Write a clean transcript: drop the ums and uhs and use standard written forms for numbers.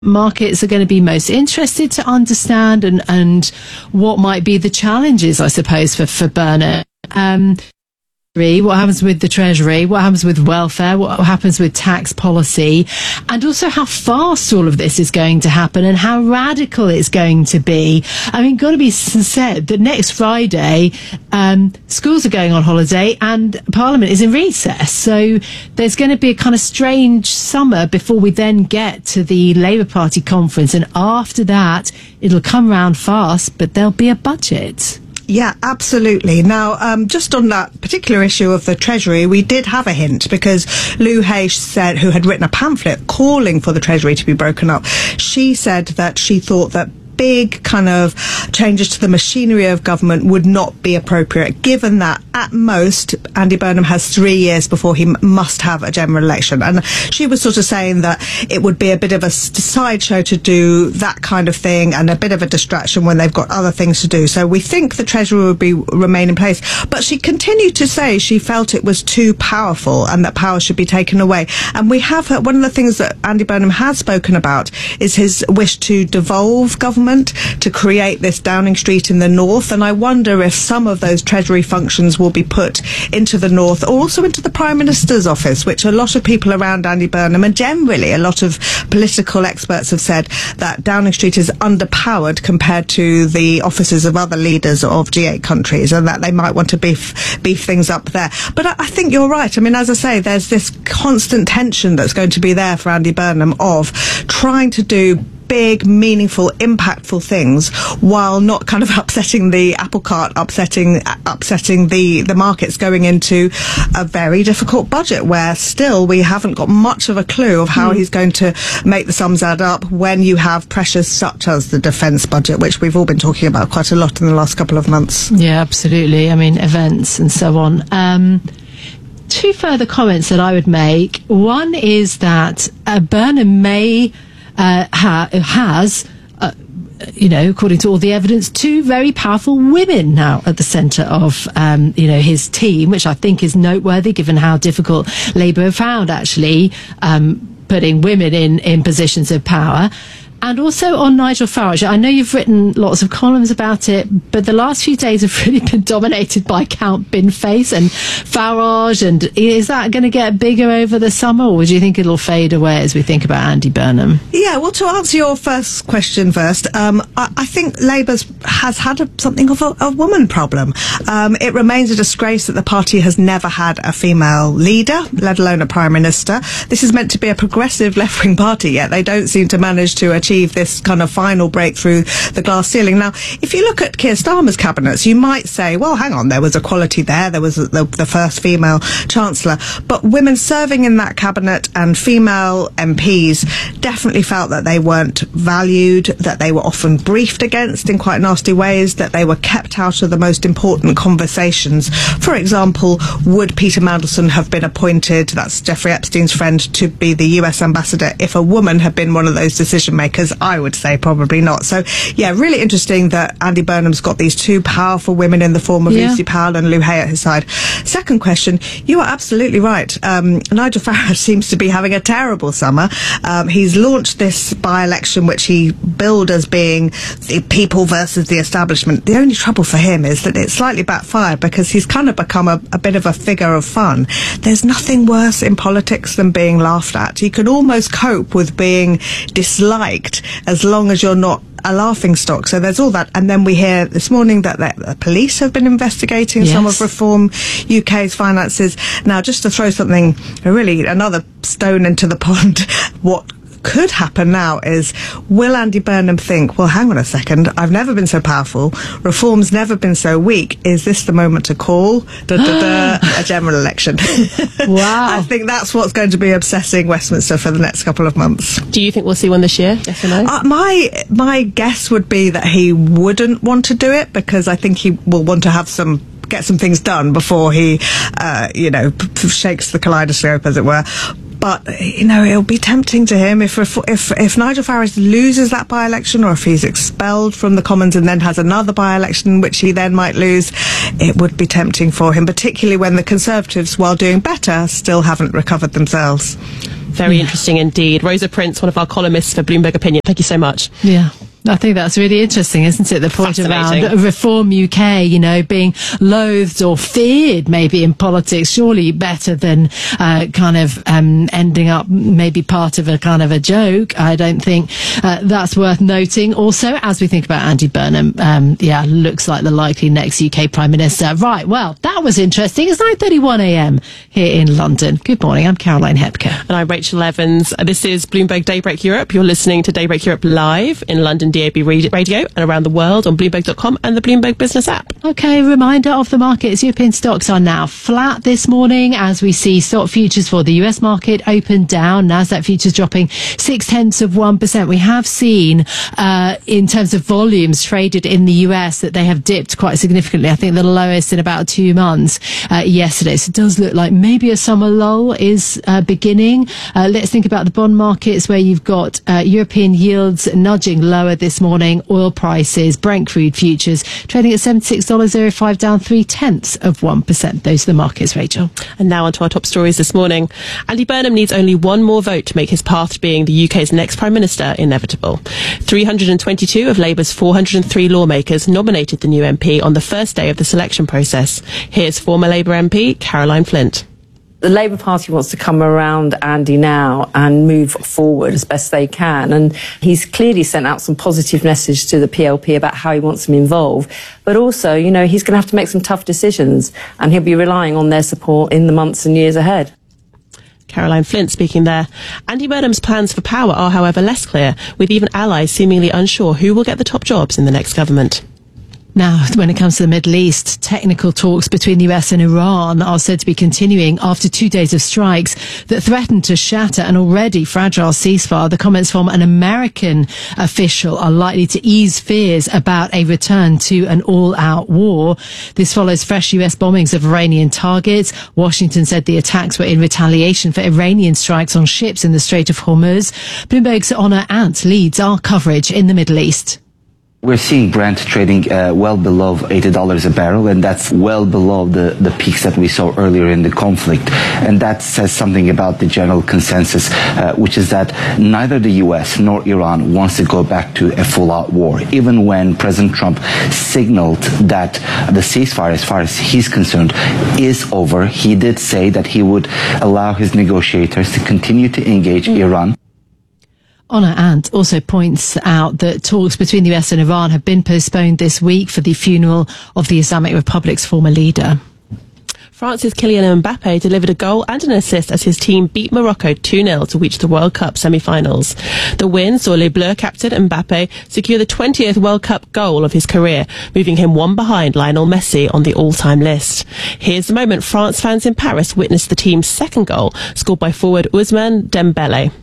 markets are going to be most interested to understand, and what might be the challenges, I suppose, for Burnham. What happens with the Treasury, what happens with welfare, what happens with tax policy, and also how fast all of this is going to happen and how radical it's going to be. I mean, got to be said that next Friday, schools are going on holiday and Parliament is in recess. So there's going to be a kind of strange summer before we then get to the Labour Party conference. And after that, it'll come round fast, but there'll be a budget. Yeah, absolutely. Now, just on that particular issue of the Treasury, we did have a hint because Lou Hay said, who had written a pamphlet calling for the Treasury to be broken up, she said that she thought that big kind of changes to the machinery of government would not be appropriate, given that at most Andy Burnham has 3 years before he must have a general election. And she was sort of saying that it would be a bit of a sideshow to do that kind of thing and a bit of a distraction when they've got other things to do. So we think the Treasury would remain in place. But she continued to say she felt it was too powerful and that power should be taken away. And we have heard, one of the things that Andy Burnham has spoken about is his wish to devolve government, to create this Downing Street in the north. And I wonder if some of those Treasury functions will be put into the north, or also into the Prime Minister's office, which a lot of people around Andy Burnham and generally a lot of political experts have said that Downing Street is underpowered compared to the offices of other leaders of G8 countries, and that they might want to beef things up there. But I think you're right. I mean, as I say, there's this constant tension that's going to be there for Andy Burnham of trying to do big, meaningful, impactful things while not kind of upsetting the apple cart, upsetting the markets, going into a very difficult budget where still we haven't got much of a clue of how he's going to make the sums add up when you have pressures such as the defence budget, which we've all been talking about quite a lot in the last couple of months. Yeah, absolutely. I mean, events and so on. Two further comments that I would make. One is that Burnham may has, according to all the evidence, two very powerful women now at the centre of, his team, which I think is noteworthy given how difficult Labour have found actually putting women in positions of power. And also on Nigel Farage, I know you've written lots of columns about it, but the last few days have really been dominated by Count Binface and Farage. And is that going to get bigger over the summer, or do you think it'll fade away as we think about Andy Burnham? Yeah, well, to answer your first question first, I think Labour has had something of a woman problem. It remains a disgrace that the party has never had a female leader, let alone a Prime Minister. This is meant to be a progressive left-wing party, yet they don't seem to manage to achieve this kind of final breakthrough the glass ceiling. Now, if you look at Keir Starmer's cabinets, you might say, well, hang on, there was equality there was the first female Chancellor, but women serving in that cabinet and female MPs definitely felt that they weren't valued, that they were often briefed against in quite nasty ways, that they were kept out of the most important conversations. For example, would Peter Mandelson have been appointed, that's Jeffrey Epstein's friend, to be the US ambassador if a woman had been one of those decision makers? I would say probably not. So, yeah, really interesting that Andy Burnham's got these two powerful women in the form of Lucy Powell and Lou Hay at his side. Second question, you are absolutely right. Nigel Farage seems to be having a terrible summer. He's launched this by-election which he billed as being the people versus the establishment. The only trouble for him is that it's slightly backfired because he's kind of become a bit of a figure of fun. There's nothing worse in politics than being laughed at. You can almost cope with being disliked as long as you're not a laughing stock. So there's all that. And then we hear this morning that the police have been investigating some of Reform UK's finances. Now, just to throw something, really another stone into the pond, what could happen now is, will Andy Burnham think, well, hang on a second, I've never been so powerful, Reform's never been so weak, is this the moment to call a general election? Wow. I think that's what's going to be obsessing Westminster for the next couple of months. Do you think we'll see one this year? Yes or no? My guess would be that he wouldn't want to do it, because I think he will want to have get some things done before he shakes the kaleidoscope, as it were. But, it'll be tempting to him if Nigel Farage loses that by-election, or if he's expelled from the Commons and then has another by-election, which he then might lose, it would be tempting for him, particularly when the Conservatives, while doing better, still haven't recovered themselves. Very interesting indeed. Rosa Prince, one of our columnists for Bloomberg Opinion. Thank you so much. Yeah. I think that's really interesting, isn't it? The point around Reform UK, being loathed or feared maybe in politics, surely better than ending up maybe part of a kind of a joke. I don't think that's worth noting. Also, as we think about Andy Burnham, looks like the likely next UK Prime Minister. Right, well, that was interesting. It's 9:31 a.m. here in London. Good morning, I'm Caroline Hepker. And I'm Rachel Evans. This is Bloomberg Daybreak Europe. You're listening to Daybreak Europe live in London DAB Radio and around the world on Bloomberg.com and the Bloomberg Business app. Okay, reminder of the markets. European stocks are now flat this morning as we see stock futures for the US market open down. Nasdaq futures dropping 0.6%. We have seen in terms of volumes traded in the US that they have dipped quite significantly. I think the lowest in about 2 months yesterday. So it does look like maybe a summer lull is beginning. Let's think about the bond markets where you've got European yields nudging lower this morning. Oil prices, Brent crude futures trading at $76.05, down 0.3%. Those are the markets, Rachel. And now on to our top stories this morning. Andy Burnham needs only one more vote to make his path to being the UK's next Prime Minister inevitable. 322 of Labour's 403 lawmakers nominated the new MP on the first day of the selection process. Here's former Labour MP Caroline Flint. The Labour Party wants to come around Andy now and move forward as best they can. And he's clearly sent out some positive message to the PLP about how he wants them involved. But also, he's going to have to make some tough decisions, and he'll be relying on their support in the months and years ahead. Caroline Flint speaking there. Andy Burnham's plans for power are, however, less clear, with even allies seemingly unsure who will get the top jobs in the next government. Now, when it comes to the Middle East, technical talks between the US and Iran are said to be continuing after 2 days of strikes that threatened to shatter an already fragile ceasefire. The comments from an American official are likely to ease fears about a return to an all-out war. This follows fresh US bombings of Iranian targets. Washington said the attacks were in retaliation for Iranian strikes on ships in the Strait of Hormuz. Bloomberg's Honor Ant leads our coverage in the Middle East. We're seeing Brent trading well below $80 a barrel, and that's well below the peaks that we saw earlier in the conflict. And that says something about the general consensus, which is that neither the US nor Iran wants to go back to a full-out war. Even when President Trump signaled that the ceasefire, as far as he's concerned, is over, he did say that he would allow his negotiators to continue to engage Iran. Honor Ant also points out that talks between the US and Iran have been postponed this week for the funeral of the Islamic Republic's former leader. France's Kylian Mbappe delivered a goal and an assist as his team beat Morocco 2-0 to reach the World Cup semi-finals. The win saw Les Bleus captain Mbappe secure the 20th World Cup goal of his career, moving him one behind Lionel Messi on the all-time list. Here's the moment France fans in Paris witnessed the team's second goal, scored by forward Ousmane Dembélé.